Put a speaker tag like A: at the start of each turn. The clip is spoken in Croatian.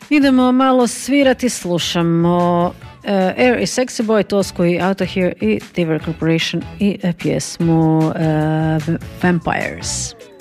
A: Idemo malo svirati, slušamo Air i Sexy Boy, Tosco i Out of Here i Diver Corporation i pjesmu Vampires.